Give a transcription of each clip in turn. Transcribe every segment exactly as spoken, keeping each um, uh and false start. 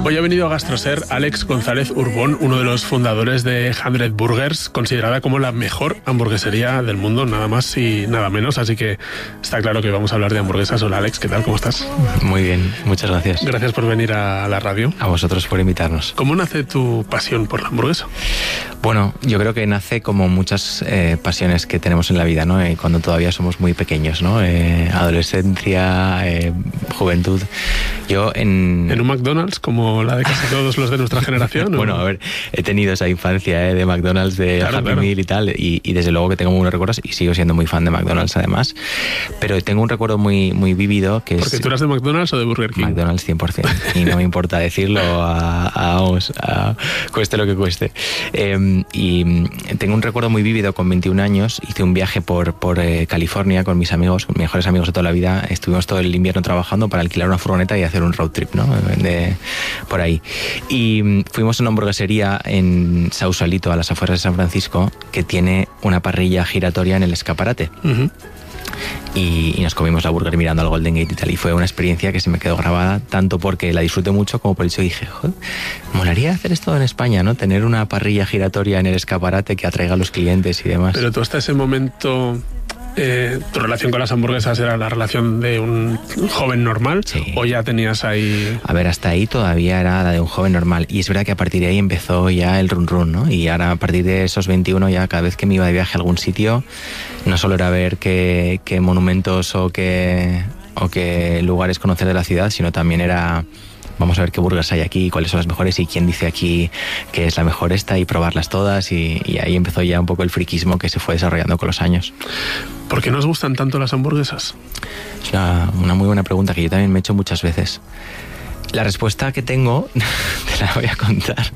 Hoy ha venido a GastroSer Àlex González Urbón, uno de los fundadores de Hundred Burgers, considerada como la mejor hamburguesería del mundo, nada más y nada menos, así que está claro que vamos a hablar de hamburguesas. Hola Àlex, ¿qué tal? ¿Cómo estás? Muy bien, muchas gracias. Gracias por venir a la radio. A vosotros por invitarnos. ¿Cómo nace tu pasión por la hamburguesa? Bueno, yo creo que nace como muchas eh, pasiones que tenemos en la vida, ¿no? Eh, cuando todavía somos muy pequeños, ¿no? Eh, adolescencia, eh, juventud. Yo en... ¿En un McDonald's como la de casi todos los de nuestra generación? Bueno, a ver, he tenido esa infancia eh, de McDonald's, de claro, Happy claro. Meal y tal, y, y desde luego que tengo buenos recuerdos y sigo siendo muy fan de McDonald's además, pero tengo un recuerdo muy, muy vívido que ¿Porque es... tú eras de McDonald's o de Burger King? McDonald's cien por ciento, y no me importa decirlo a, a, vamos, a cueste lo que cueste. Eh, y tengo un recuerdo muy vívido con veintiún años, hice un viaje por, por eh, California con mis amigos, con mis mejores amigos de toda la vida, estuvimos todo el invierno trabajando para alquilar una furgoneta y hacer un road trip, ¿no? De, por ahí. Y fuimos a una hamburguesería en Sausalito, a las afueras de San Francisco, que tiene una parrilla giratoria en el escaparate. Uh-huh. Y, y nos comimos la burger mirando al Golden Gate y tal, y fue una experiencia que se me quedó grabada, tanto porque la disfruté mucho como por el hecho dije, joder, molaría hacer esto en España, ¿no? Tener una parrilla giratoria en el escaparate que atraiga a los clientes y demás. Pero tú hasta ese momento... Eh, ¿tu relación con las hamburguesas era la relación de un joven normal? Sí. ¿O ya tenías ahí...? A ver, hasta ahí todavía era la de un joven normal. Y es verdad que a partir de ahí empezó ya el run run, ¿no? Y ahora a partir de esos veintiuno ya cada vez que me iba de viaje a algún sitio, no solo era ver qué, qué monumentos o qué, o qué lugares conocer de la ciudad, sino también era... Vamos a ver qué burgers hay aquí, cuáles son las mejores y quién dice aquí que es la mejor esta y probarlas todas. Y, y ahí empezó ya un poco el friquismo que se fue desarrollando con los años. ¿Por qué nos gustan tanto las hamburguesas? Es una, una muy buena pregunta que yo también me he hecho muchas veces. La respuesta que tengo te la voy a contar.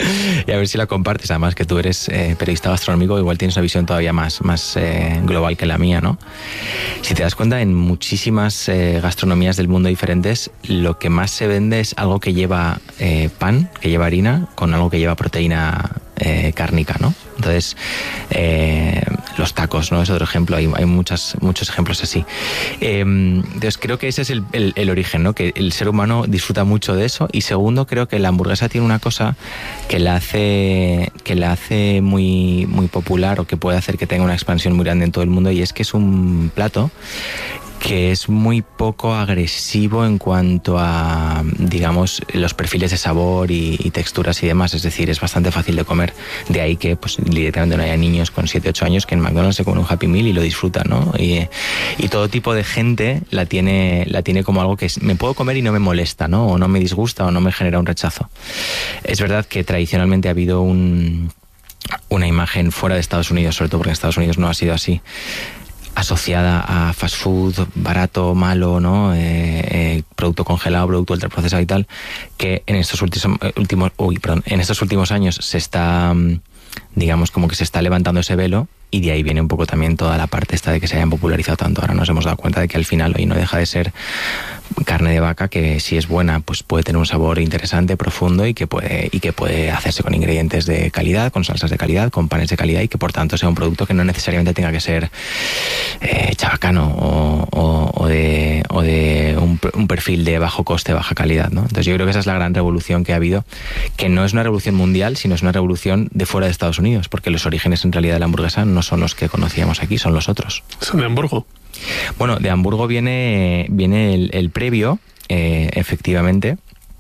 Y a ver si la compartes, además que tú eres eh, periodista gastronómico, igual tienes una visión todavía más, más eh, global que la mía, ¿no? Si te das cuenta, en muchísimas eh, gastronomías del mundo diferentes, lo que más se vende es algo que lleva eh, pan, que lleva harina, con algo que lleva proteína eh, cárnica, ¿no? Entonces, eh, los tacos, ¿no? Es otro ejemplo, hay, hay muchas, muchos ejemplos así. Eh, entonces, creo que ese es el, el, el origen, ¿no? Que el ser humano disfruta mucho de eso. Y segundo, creo que la hamburguesa tiene una cosa que la hace, que la hace muy, muy popular, o que puede hacer que tenga una expansión muy grande en todo el mundo, y es que es un plato que es muy poco agresivo en cuanto a, digamos, los perfiles de sabor y, y texturas y demás. Es decir, es bastante fácil de comer. De ahí que pues directamente no haya niños con siete, ocho años que en McDonald's se comen un Happy Meal y lo disfrutan, ¿no? Y, y todo tipo de gente la tiene, la tiene como algo que es, me puedo comer y no me molesta, ¿no? O no me disgusta o no me genera un rechazo. Es verdad que tradicionalmente ha habido un, una imagen fuera de Estados Unidos, sobre todo porque en Estados Unidos no ha sido así, asociada a fast food, barato, malo, ¿no? Eh, eh, producto congelado, producto ultraprocesado y tal, que en estos últimos, últimos, uy, perdón, en estos últimos años se está, digamos, como que se está levantando ese velo, y de ahí viene un poco también toda la parte esta de que se hayan popularizado tanto. Ahora nos hemos dado cuenta de que al final hoy no deja de ser carne de vaca que, si es buena, pues puede tener un sabor interesante, profundo, y que puede y que puede hacerse con ingredientes de calidad, con salsas de calidad, con panes de calidad, y que por tanto sea un producto que no necesariamente tenga que ser eh, chabacano o, o, o de, o de un, un perfil de bajo coste, baja calidad, ¿no? Entonces yo creo que esa es la gran revolución que ha habido, que no es una revolución mundial, sino es una revolución de fuera de Estados Unidos, porque los orígenes en realidad de la hamburguesa no son los que conocíamos aquí, son los otros. Son de Hamburgo. Bueno, de Hamburgo viene, viene el, el previo, eh, efectivamente,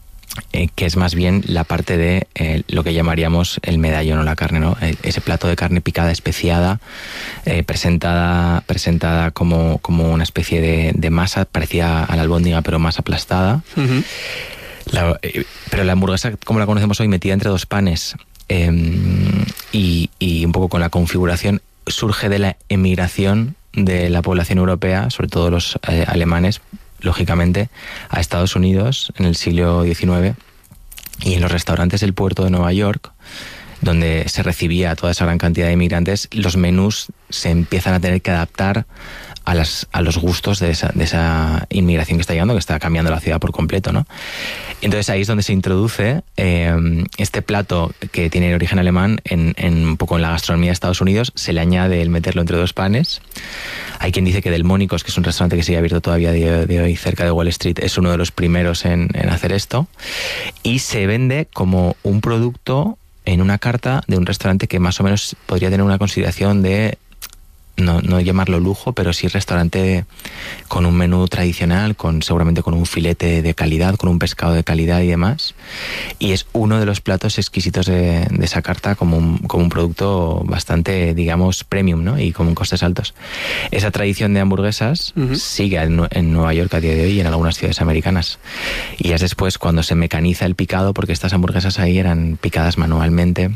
eh, que es más bien la parte de eh, lo que llamaríamos el medallón o la carne, ¿no? Ese plato de carne picada, especiada, eh, presentada, presentada como, como una especie de, de masa, parecida a la albóndiga, pero más aplastada. Uh-huh. La, eh, pero la hamburguesa, como la conocemos hoy, metida entre dos panes, eh, y, y un poco con la configuración, surge de la emigración de la población europea, sobre todo los eh, alemanes, lógicamente, a Estados Unidos en el siglo diecinueve, y en los restaurantes del puerto de Nueva York, donde se recibía a toda esa gran cantidad de inmigrantes, los menús se empiezan a tener que adaptar a, las, a los gustos de esa, de esa inmigración que está llegando, que está cambiando la ciudad por completo, ¿no? Entonces ahí es donde se introduce eh, este plato que tiene origen alemán en, en un poco en la gastronomía de Estados Unidos. Se le añade el meterlo entre dos panes. Hay quien dice que Delmónicos, que es un restaurante que sigue abierto todavía de, de hoy cerca de Wall Street, es uno de los primeros en, en hacer esto. Y se vende como un producto en una carta de un restaurante que más o menos podría tener una consideración de, no, no llamarlo lujo, pero sí restaurante con un menú tradicional, con seguramente con un filete de calidad, con un pescado de calidad y demás. Y es uno de los platos exquisitos de, de esa carta como un, como un producto bastante, digamos, premium, ¿no? Y con costes altos. Esa tradición de hamburguesas uh-huh. sigue en, en Nueva York a día de hoy y en algunas ciudades americanas. Y es después cuando se mecaniza el picado, porque estas hamburguesas ahí eran picadas manualmente.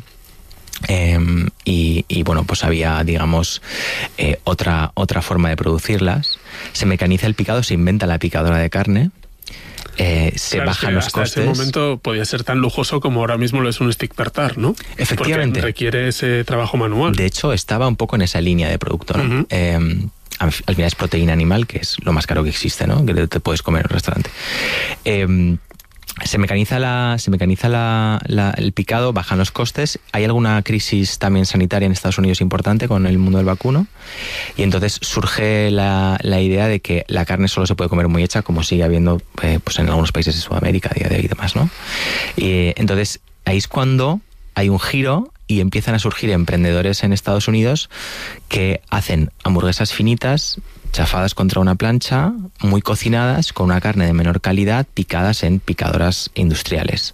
Eh, y, y bueno, pues había, digamos, eh, otra, otra forma de producirlas. Se mecaniza el picado, se inventa la picadora de carne, eh, se claro, bajan es que los hasta costes. ese momento podía ser tan lujoso como ahora mismo lo es un stick tartar, ¿no? Efectivamente. Porque requiere ese trabajo manual. De hecho, estaba un poco en esa línea de producto, ¿no? Uh-huh. Eh, al final es proteína animal, que es lo más caro que existe, ¿no? Que te puedes comer en un restaurante. Eh, Se mecaniza, la, se mecaniza la, la, el picado, bajan los costes. Hay alguna crisis también sanitaria en Estados Unidos importante con el mundo del vacuno. Y entonces surge la, la idea de que la carne solo se puede comer muy hecha, como sigue habiendo eh, pues en algunos países de Sudamérica a día de hoy y demás, ¿no? Y entonces ahí es cuando hay un giro y empiezan a surgir emprendedores en Estados Unidos que hacen hamburguesas finitas, chafadas contra una plancha, muy cocinadas, con una carne de menor calidad, picadas en picadoras industriales.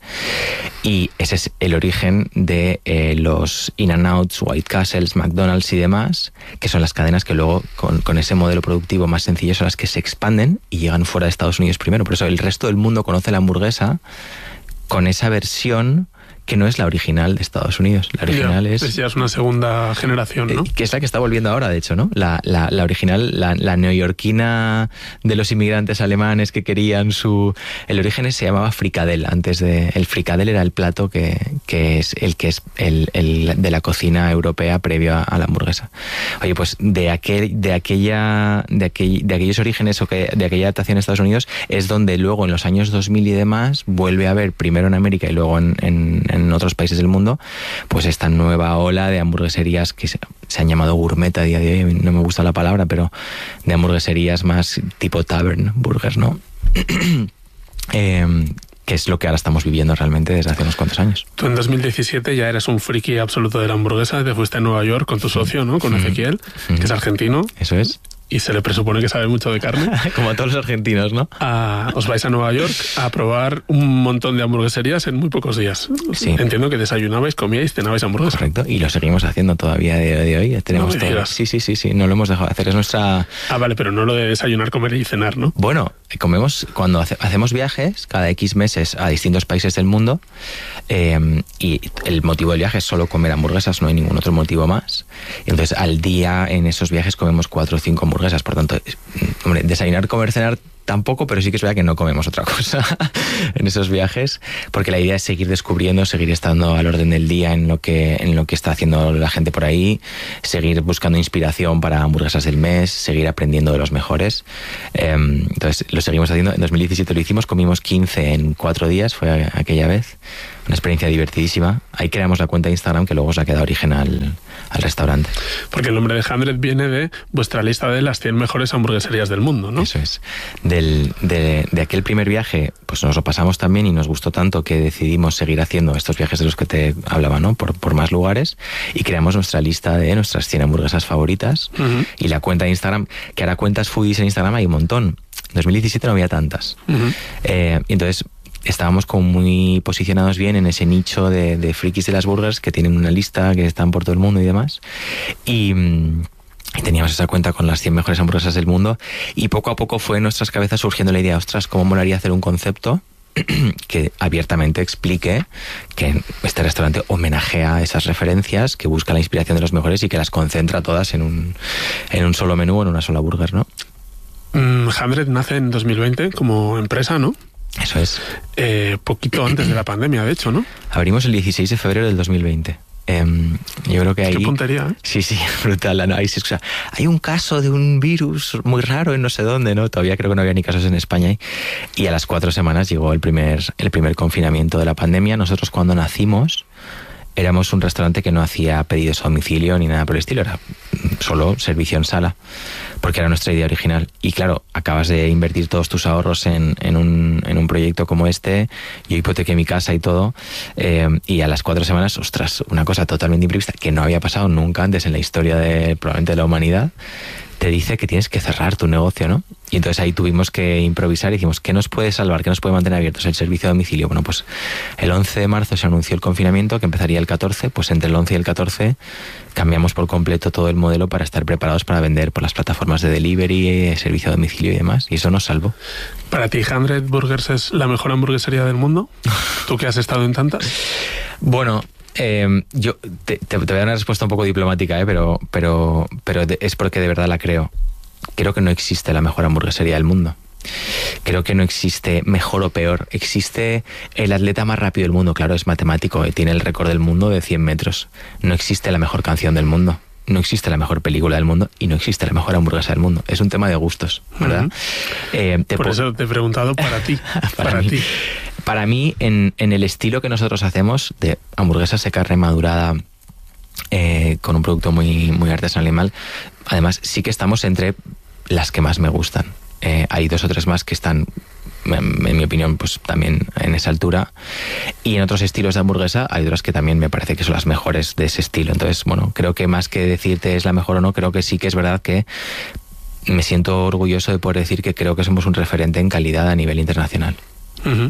Y ese es el origen de eh, los In-N-Outs, White Castles, McDonald's y demás, que son las cadenas que luego, con, con ese modelo productivo más sencillo, son las que se expanden y llegan fuera de Estados Unidos primero. Por eso el resto del mundo conoce la hamburguesa con esa versión que no es la original de Estados Unidos. La original ya, es... Pues ya es una segunda generación, ¿no? Que es la que está volviendo ahora, de hecho, ¿no? La, la, la original, la, la neoyorquina de los inmigrantes alemanes que querían su... El origen se llamaba fricadel. Antes de... El fricadel era el plato que, que es el que es el, el de la cocina europea previo a, a la hamburguesa. Oye, pues de aquel, de aquella, de aquel, de aquellos orígenes o que de aquella adaptación en Estados Unidos es donde luego en los años dos mil y demás vuelve a haber, primero en América y luego en, en en otros países del mundo, pues esta nueva ola de hamburgueserías que se, se han llamado gourmet a día de hoy, no me gusta la palabra, pero de hamburgueserías más tipo tavern burgers, ¿no? eh, que es lo que ahora estamos viviendo realmente desde hace unos cuantos años. Tú en dos mil diecisiete ya eras un friki absoluto de la hamburguesa, te fuiste a Nueva York con tu socio, ¿no? Con Ezequiel, que es argentino. Eso es. Y se le presupone que sabe mucho de carne. Como a todos los argentinos, ¿no? A, os vais a Nueva York a probar un montón de hamburgueserías en muy pocos días. Sí. Entiendo que desayunabais, comíais, cenabais hamburguesas. Correcto, y lo seguimos haciendo todavía de, de hoy. Tenemos no todo. Sí, sí, sí, sí, no lo hemos dejado de hacer. Es nuestra... Ah, vale, pero no lo de desayunar, comer y cenar, ¿no? Bueno, comemos cuando hace, hacemos viajes cada X meses a distintos países del mundo eh, y el motivo del viaje es solo comer hamburguesas, no hay ningún otro motivo más. Y entonces al día en esos viajes comemos cuatro o cinco hamburguesas, por tanto, hombre, desayunar, comer, cenar tampoco, pero sí que es verdad que no comemos otra cosa en esos viajes, porque la idea es seguir descubriendo, seguir estando al orden del día en lo que en lo que está haciendo la gente por ahí, seguir buscando inspiración para hamburguesas del mes, seguir aprendiendo de los mejores. Eh, entonces lo seguimos haciendo. En dos mil diecisiete lo hicimos, comimos quince en cuatro días, fue aquella vez. Una experiencia divertidísima. Ahí creamos la cuenta de Instagram que luego os ha quedado origen al, al restaurante. Porque el nombre de Hundred viene de vuestra lista de las cien mejores hamburgueserías del mundo, ¿no? Eso es. Del, de, de aquel primer viaje, pues nos lo pasamos también y nos gustó tanto que decidimos seguir haciendo estos viajes de los que te hablaba, ¿no? Por, por más lugares, y creamos nuestra lista de nuestras cien hamburguesas favoritas. Uh-huh. Y la cuenta de Instagram, que ahora cuentas foodies en Instagram hay un montón. En dos mil diecisiete no había tantas. Uh-huh. Eh, y entonces estábamos como muy posicionados bien en ese nicho de, de frikis de las burgers que tienen una lista, que están por todo el mundo y demás. Y... Y teníamos esa cuenta con las cien mejores hamburguesas del mundo y poco a poco fue en nuestras cabezas surgiendo la idea, ostras, ¿cómo molaría hacer un concepto que abiertamente explique que este restaurante homenajea esas referencias, que busca la inspiración de los mejores y que las concentra todas en un, en un solo menú, en una sola burger, ¿no? Mm, Hundred nace en dos mil veinte como empresa, ¿no? Eso es. Eh, poquito antes de la pandemia, de hecho, ¿no? Abrimos el dieciséis de febrero del dos mil veinte. Eh, yo creo que ahí... Qué puntería, ¿eh? Sí, sí, brutal. La análisis. O sea, hay un caso de un virus muy raro en no sé dónde, ¿no? Todavía creo que no había ni casos en España. Y a las cuatro semanas llegó el primer, el primer confinamiento de la pandemia. Nosotros cuando nacimos éramos un restaurante que no hacía pedidos a domicilio ni nada por el estilo. Era solo servicio en sala, porque era nuestra idea original. Y claro, acabas de invertir todos tus ahorros en, en, un, en un proyecto como este. Yo hipotequé mi casa y todo. Eh, y a las cuatro semanas, ostras, una cosa totalmente imprevista que no había pasado nunca antes en la historia de probablemente de la humanidad. Te dice que tienes que cerrar tu negocio, ¿no? Y entonces ahí tuvimos que improvisar y dijimos, ¿qué nos puede salvar? ¿Qué nos puede mantener abiertos? El servicio a domicilio. Bueno, pues el once de marzo se anunció el confinamiento, que empezaría el catorce, pues entre el once y el catorce cambiamos por completo todo el modelo para estar preparados para vender por las plataformas de delivery, servicio a domicilio y demás, y eso nos salvó. ¿Para ti Hundred Burgers es la mejor hamburguesería del mundo? ¿Tú que has estado en tantas? Bueno... Eh, yo te, te, te voy a dar una respuesta un poco diplomática, ¿eh? pero, pero, pero de, es porque de verdad la creo. Creo que no existe la mejor hamburguesería del mundo. Creo que no existe mejor o peor. Existe el atleta más rápido del mundo, claro, es matemático, eh, tiene el récord del mundo de cien metros. No existe la mejor canción del mundo. No existe la mejor película del mundo y no existe la mejor hamburguesa del mundo. Es un tema de gustos, ¿verdad? Uh-huh. eh, te Por eso te he preguntado para ti. para para mí. ti. Para mí, en, en el estilo que nosotros hacemos, de hamburguesas de carne madurada eh, con un producto muy, muy artesanal y mal, además sí que estamos entre las que más me gustan. Eh, hay dos o tres más que están, en, en mi opinión, pues también en esa altura. Y en otros estilos de hamburguesa hay otras que también me parece que son las mejores de ese estilo. Entonces, bueno, creo que más que decirte es la mejor o no, creo que sí que es verdad que me siento orgulloso de poder decir que creo que somos un referente en calidad a nivel internacional. Uh-huh.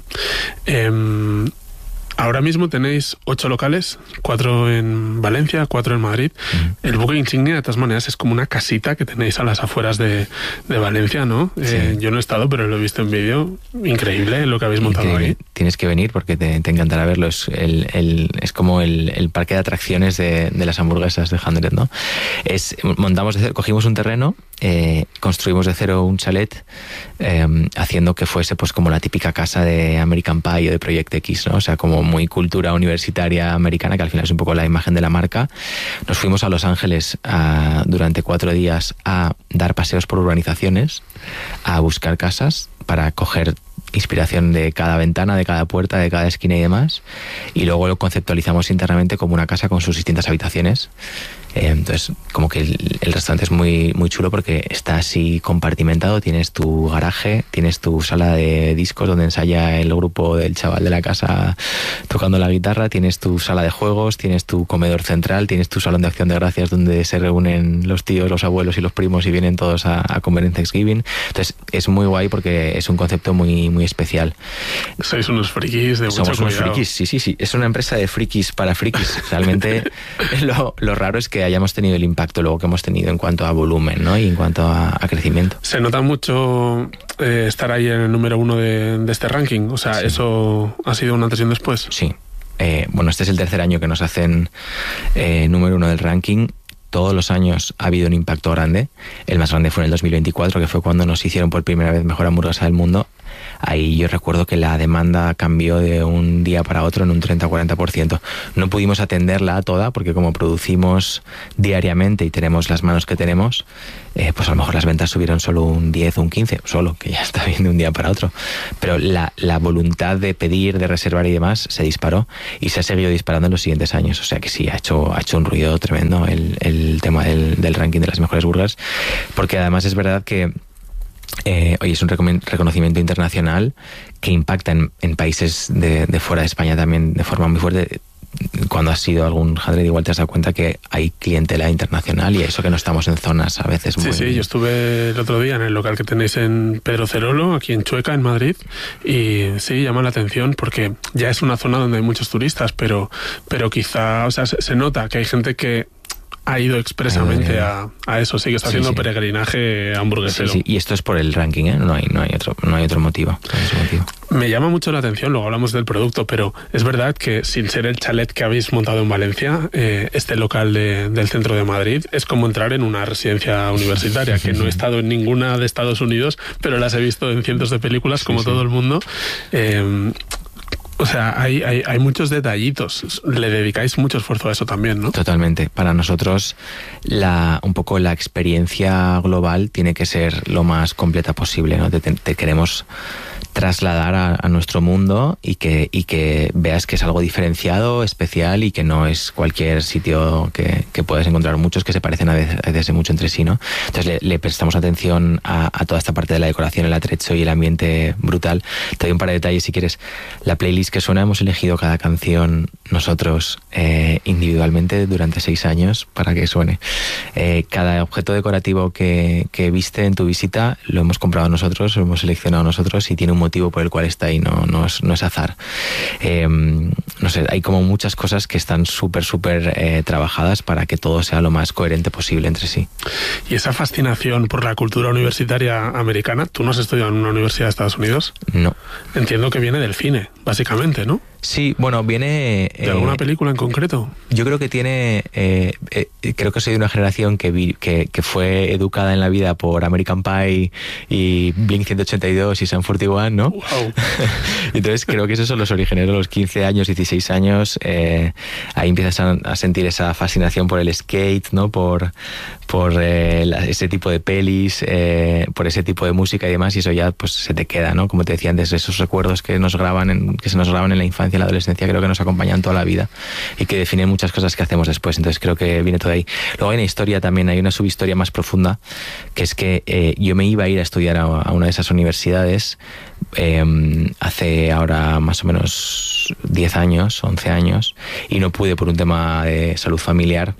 Eh, ahora mismo tenéis ocho locales, cuatro en Valencia, cuatro en Madrid. Uh-huh. El buque insignia, de todas maneras, es como una casita que tenéis a las afueras de, de Valencia, ¿no? Sí. Eh, yo no he estado, pero lo he visto en vídeo. Increíble lo que habéis montado Increíble. ahí. Tienes que venir porque te, te encantará verlo. Es, el, el, es como el, el parque de atracciones de, de las hamburguesas de Hundred, ¿no? Es, montamos de cero, cogimos un terreno, eh, construimos de cero un chalet, eh, haciendo que fuese pues como la típica casa de American Pie o de Project X, ¿no? O sea, como muy cultura universitaria americana, que al final es un poco la imagen de la marca. Nos fuimos a Los Ángeles a, durante cuatro días a dar paseos por urbanizaciones, a buscar casas para coger inspiración de cada ventana, de cada puerta, de cada esquina y demás, y luego lo conceptualizamos internamente como una casa con sus distintas habitaciones. Eh, entonces, como que el, el restaurante es muy, muy chulo porque está así compartimentado. Tienes tu garaje, tienes tu sala de discos donde ensaya el grupo del chaval de la casa tocando la guitarra, tienes tu sala de juegos, tienes tu comedor central, tienes tu salón de acción de gracias donde se reúnen los tíos, los abuelos y los primos y vienen todos a, a comer en Thanksgiving. Entonces, es muy guay porque es un concepto muy, muy especial. Sois unos frikis de mucho Somos unos cuidado. frikis, sí, sí, sí. Es una empresa de frikis para frikis. Realmente lo, lo raro es que hayamos tenido el impacto luego que hemos tenido en cuanto a volumen, ¿no? Y en cuanto a, a crecimiento. Se nota mucho eh, estar ahí en el número uno de, de este ranking. O sea, sí. ¿Eso ha sido un antes y un después? Sí. Eh, bueno, este es el tercer año que nos hacen eh, número uno del ranking. Todos los años ha habido un impacto grande. El más grande fue en el dos mil veinticuatro, que fue cuando nos hicieron por primera vez mejor hamburguesa del mundo. Ahí yo recuerdo que la demanda cambió de un día para otro en un treinta a cuarenta por ciento. No pudimos atenderla toda porque como producimos diariamente y tenemos las manos que tenemos, eh, pues a lo mejor las ventas subieron solo un diez o un quince, solo, que ya está bien de un día para otro. Pero la, la voluntad de pedir, de reservar y demás se disparó y se ha seguido disparando en los siguientes años. O sea que sí, ha hecho, ha hecho un ruido tremendo el, el tema del, del ranking de las mejores burgers, porque además es verdad que Eh, oye, es un reconocimiento internacional que impacta en, en países de, de fuera de España también de forma muy fuerte. Cuando has ido a algún Hundred igual te has dado cuenta que hay clientela internacional y eso que no estamos en zonas a veces muy... Sí, sí, yo estuve el otro día en el local que tenéis en Pedro Cerolo, aquí en Chueca, en Madrid, y sí, llama la atención porque ya es una zona donde hay muchos turistas, pero, pero quizá, o sea, se, se nota que hay gente que ha ido expresamente a, a eso, sí que está haciendo sí, sí. peregrinaje hamburguesero. Sí, sí, y esto es por el ranking, ¿eh? No hay, no hay otro, no hay otro motivo, no hay otro motivo. Me llama mucho la atención, luego hablamos del producto, pero es verdad que sin ser el chalet que habéis montado en Valencia, eh, este local de, del centro de Madrid es como entrar en una residencia universitaria, que no he estado en ninguna de Estados Unidos, pero las he visto en cientos de películas, como sí, sí. todo el mundo. Eh, O sea, hay, hay, hay muchos detallitos. Le dedicáis mucho esfuerzo a eso también, ¿no? Totalmente. Para nosotros, la, un poco la experiencia global tiene que ser lo más completa posible, ¿no? Te, te queremos trasladar a, a nuestro mundo y que, y que veas que es algo diferenciado, especial y que no es cualquier sitio que, que puedes encontrar. Muchos que se parecen a veces, a veces mucho entre sí, ¿no? Entonces le, le prestamos atención a, a toda esta parte de la decoración, el atrecho y el ambiente brutal. Te doy un par de detalles si quieres. La playlist que suena, hemos elegido cada canción nosotros eh, individualmente durante seis años para que suene. Eh, cada objeto decorativo que, que viste en tu visita lo hemos comprado nosotros, lo hemos seleccionado nosotros y tiene un motivo por el cual está ahí, no, no, es, no es azar. Eh, no sé, hay como muchas cosas que están súper, súper eh, trabajadas para que todo sea lo más coherente posible entre sí. Y esa fascinación por la cultura universitaria americana, ¿tú no has estudiado en una universidad de Estados Unidos? No. Entiendo que viene del cine, básicamente, ¿no? Sí, bueno, viene... ¿De eh, alguna película en concreto? Yo creo que tiene... Eh, eh, creo que soy de una generación que, vi, que, que fue educada en la vida por American Pie y Blink ciento ochenta y dos y Sum cuarenta y uno, ¿no? Wow. Entonces creo que esos son los orígenes, los quince años, dieciséis años, eh, ahí empiezas a, a sentir esa fascinación por el skate, ¿no? Por, por eh, la, ese tipo de pelis, eh, por ese tipo de música y demás, y eso ya pues se te queda, ¿no? Como te decía antes, esos recuerdos que nos graban en, que se nos graban en la infancia, en la adolescencia, creo que nos acompañan toda la vida y que definen muchas cosas que hacemos después. Entonces creo que viene todo ahí. Luego hay una historia también, hay una subhistoria más profunda, que es que eh, yo me iba a ir a estudiar a, a una de esas universidades eh, hace ahora más o menos diez años, once años, y no pude por un tema de salud familiar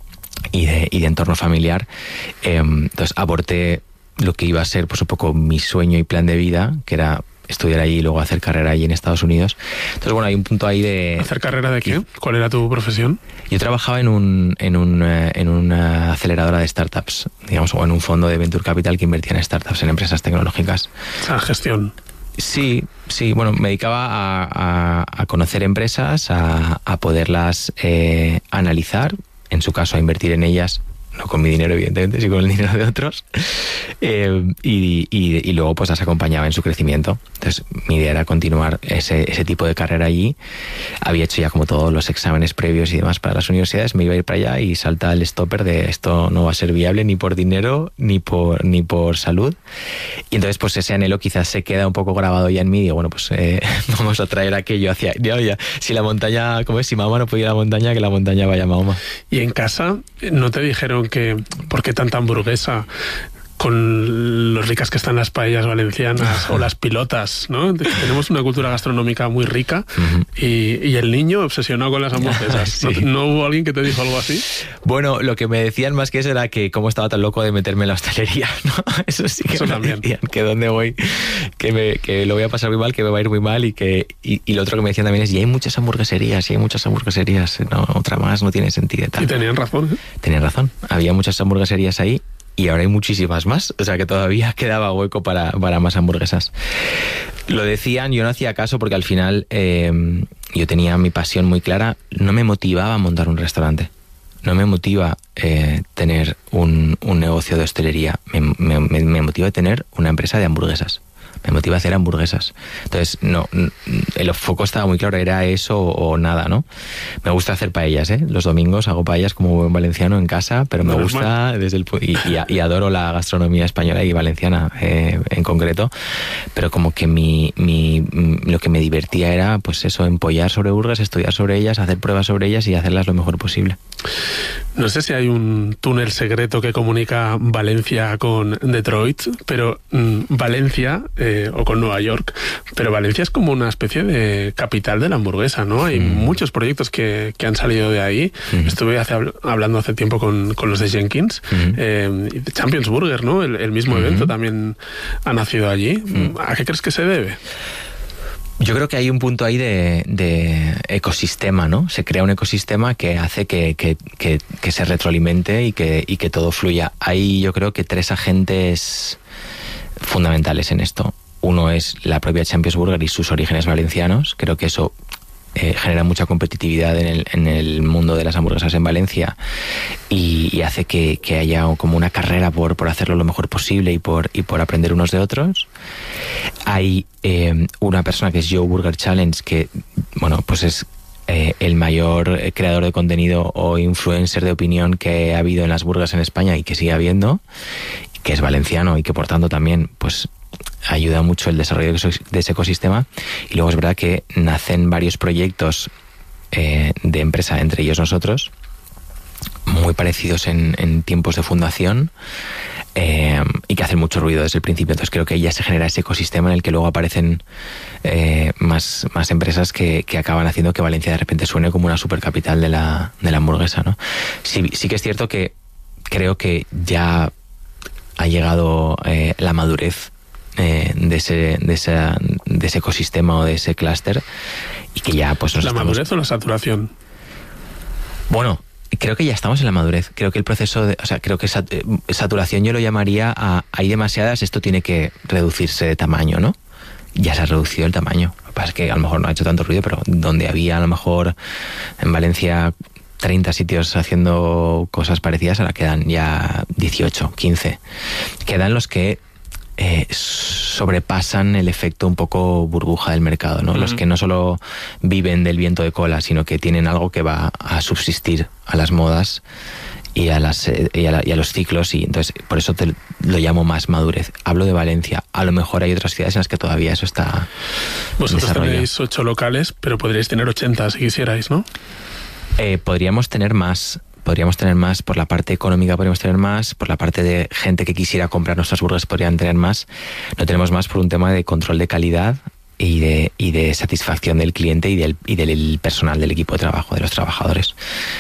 y de, y de entorno familiar. Eh, entonces aborté lo que iba a ser pues un poco mi sueño y plan de vida, que era estudiar allí y luego hacer carrera allí en Estados Unidos. Entonces, bueno, hay un punto ahí de... ¿Hacer carrera de qué? ¿Cuál era tu profesión? Yo trabajaba en un en un en una aceleradora de startups, digamos, o en un fondo de Venture Capital que invertía en startups, en empresas tecnológicas. O sea, gestión. Sí, sí, bueno, me dedicaba a, a, a conocer empresas, a, a poderlas eh, analizar, en su caso a invertir en ellas, no con mi dinero evidentemente, sino con el dinero de otros, eh, y, y, y luego pues las acompañaba en su crecimiento. Entonces mi idea era continuar ese, ese tipo de carrera allí. Había hecho ya como todos los exámenes previos y demás para las universidades, me iba a ir para allá y salta el stopper de esto no va a ser viable ni por dinero ni por, ni por salud. Y entonces pues ese anhelo quizás se queda un poco grabado ya en mí y digo, bueno pues eh, vamos a traer aquello hacia... Ya, ya, si la montaña, como es, si Mahoma no puede ir a la montaña, que la montaña vaya a Mahoma. Y en casa no te dijeron que ¿por qué tanta hamburguesa con lo ricas que están las paellas valencianas o las pilotas, ¿no? Tenemos una cultura gastronómica muy rica uh-huh. y, y el niño obsesionado con las hamburguesas. Sí. ¿No, ¿No hubo alguien que te dijo algo así? Bueno, lo que me decían más que eso era que cómo estaba tan loco de meterme en la hostelería, ¿no? Eso sí que eso me también. decían, que dónde voy, que, me, que lo voy a pasar muy mal, que me va a ir muy mal y que y, y lo otro que me decían también es y hay muchas hamburgueserías, y hay muchas hamburgueserías, no, otra más no tiene sentido. Tal. Y tenían razón. ¿eh? Tenían razón, había muchas hamburgueserías ahí. Y ahora hay muchísimas más, o sea que todavía quedaba hueco para, para más hamburguesas. Lo decían, yo no hacía caso porque al final eh, yo tenía mi pasión muy clara, no me motivaba a montar un restaurante, no me motiva eh, tener un, un negocio de hostelería, me, me, me motiva tener una empresa de hamburguesas. Me motiva a hacer hamburguesas. Entonces, no, el foco estaba muy claro, era eso o, o nada, ¿no? Me gusta hacer paellas, ¿eh? Los domingos hago paellas como buen valenciano en casa, pero me gusta mal. desde el y, y, y adoro la gastronomía española y valenciana eh, en concreto, pero como que mi, mi lo que me divertía era, pues eso, empollar sobre burgers, estudiar sobre ellas, hacer pruebas sobre ellas y hacerlas lo mejor posible. No sé si hay un túnel secreto que comunica Valencia con Detroit, pero mmm, Valencia, eh, o con Nueva York, pero Valencia es como una especie de capital de la hamburguesa, ¿no? Hay mm. muchos proyectos que, que han salido de ahí. Mm. Estuve hace, hablando hace tiempo con, con los de Jenkins, mm. eh, Champions Burger, ¿no? El, el mismo mm. evento también ha nacido allí. Mm. ¿A qué crees que se debe? Yo creo que hay un punto ahí de, de ecosistema, ¿no? Se crea un ecosistema que hace que, que, que, que se retroalimente y que, y que todo fluya. Hay, yo creo que tres agentes fundamentales en esto. Uno es la propia Champions Burger y sus orígenes valencianos. Creo que eso eh, genera mucha competitividad en el, en el mundo de las hamburguesas en Valencia y, y hace que, que haya como una carrera por, por hacerlo lo mejor posible y por, y por aprender unos de otros. Hay eh, una persona que es Joe Burger Challenge que bueno, pues es eh, el mayor creador de contenido o influencer de opinión que ha habido en las burgas en España y que sigue habiendo, que es valenciano y que por tanto también pues ayuda mucho el desarrollo de ese ecosistema. Y luego es verdad que nacen varios proyectos eh, de empresa, entre ellos nosotros, muy parecidos en, en tiempos de fundación, eh, y que hacen mucho ruido desde el principio. Entonces creo que ya se genera ese ecosistema en el que luego aparecen eh, más, más empresas que, que acaban haciendo que Valencia de repente suene como una supercapital de la, de la hamburguesa, ¿no? Sí, sí que es cierto que creo que ya ha llegado eh, la madurez eh, de, ese, de, esa, de ese ecosistema o de ese clúster, y que ya pues nos ¿La estamos... madurez o la saturación? Bueno, creo que ya estamos en la madurez. Creo que el proceso de... O sea, creo que sat, eh, saturación yo lo llamaría a... Hay demasiadas, esto tiene que reducirse de tamaño, ¿no? Ya se ha reducido el tamaño. Lo que pasa es que a lo mejor no ha hecho tanto ruido, pero donde había a lo mejor en Valencia treinta sitios haciendo cosas parecidas, ahora quedan ya dieciocho, quince. Quedan los que eh, sobrepasan el efecto un poco burbuja del mercado, ¿no? Uh-huh. Los que no solo viven del viento de cola, sino que tienen algo que va a subsistir a las modas y a, las, y a, la, y a los ciclos, y entonces por eso te lo llamo más madurez. Hablo de Valencia. A lo mejor hay otras ciudades en las que todavía eso está Vosotros desarrollado. tenéis ocho locales, pero podríais tener ochenta si quisierais, ¿no? Eh, podríamos tener más. Podríamos tener más por la parte económica, podríamos tener más por la parte de gente que quisiera comprar nuestras burgers, podrían tener más. No tenemos más por un tema de control de calidad y de, y de satisfacción del cliente y del, y del personal, del equipo de trabajo, de los trabajadores.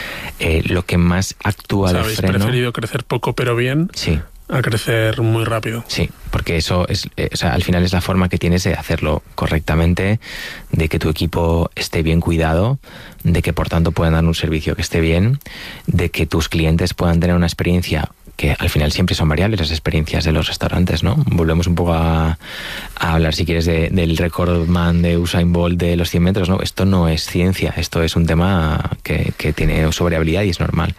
Eh, lo que más actúa o sea, de habéis freno... preferido crecer poco pero bien, sí, a crecer muy rápido. Sí, porque eso es, eh, o sea, al final es la forma que tienes de hacerlo correctamente, de que tu equipo esté bien cuidado, de que por tanto puedan dar un servicio que esté bien, de que tus clientes puedan tener una experiencia que al final siempre son variables las experiencias de los restaurantes, ¿no? Volvemos un poco a, a hablar, si quieres, de, del recordman de Usain Bolt de los cien metros, ¿no? Esto no es ciencia, esto es un tema que, que tiene sobre habilidad y es normal.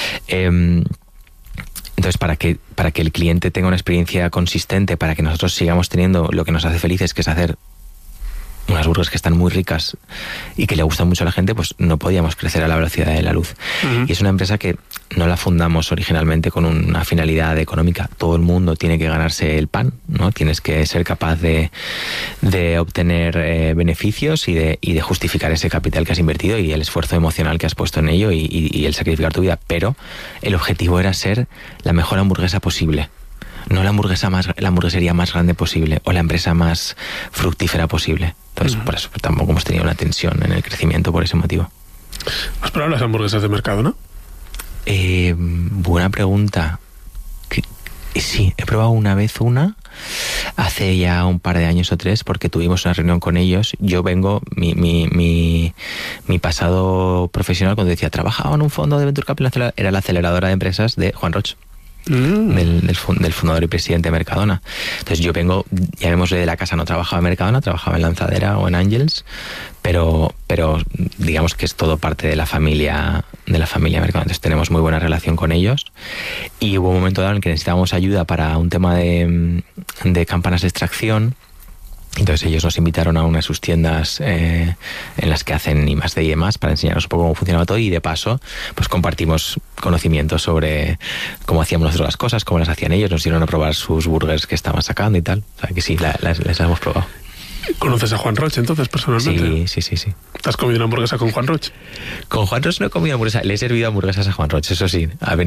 Eh, Entonces, para que, para que el cliente tenga una experiencia consistente, para que nosotros sigamos teniendo lo que nos hace felices, que es hacer unas burgers que están muy ricas y que le gustan mucho a la gente, pues no podíamos crecer a la velocidad de la luz. Uh-huh. Y es una empresa que no la fundamos originalmente con una finalidad económica. Todo el mundo tiene que ganarse el pan, ¿no? Tienes que ser capaz de, de obtener eh, beneficios y de, y de justificar ese capital que has invertido y el esfuerzo emocional que has puesto en ello y, y, y el sacrificar tu vida. Pero el objetivo era ser la mejor hamburguesa posible. No la hamburguesa más, la hamburguesería más grande posible o la empresa más fructífera posible. Entonces, uh-huh. por eso tampoco hemos tenido una tensión en el crecimiento por ese motivo. ¿Has probado las hamburguesas de Mercadona? Eh, buena pregunta. Que, sí, he probado una vez una, hace ya un par de años o tres, porque tuvimos una reunión con ellos. Yo vengo, mi, mi, mi, mi pasado profesional, cuando decía, trabajaba en un fondo de Venture Capital, era la aceleradora de empresas de Juan Roch. Mm. Del, del, del fundador y presidente de Mercadona. Entonces yo vengo, llamémosle de la casa, no trabajaba en Mercadona, trabajaba en Lanzadera o en Angels, pero, pero digamos que es todo parte de la familia de la familia Mercadona. Entonces tenemos muy buena relación con ellos y hubo un momento dado en que necesitábamos ayuda para un tema de, de campanas de extracción. Entonces ellos nos invitaron a una de sus tiendas eh, en las que hacen I más D y demás para enseñarnos un poco cómo funcionaba todo, y de paso pues compartimos conocimientos sobre cómo hacíamos nosotros las cosas, cómo las hacían ellos, nos dieron a probar sus burgers que estaban sacando y tal. O sea que sí, la, la, les hemos probado. ¿Conoces a Juan Roch entonces personalmente? Sí, sí, sí, sí. ¿Te has comido una hamburguesa con Juan Roch? Con Juan Roch no he comido hamburguesa, le he servido hamburguesas a Juan Roch, eso sí. Ha venido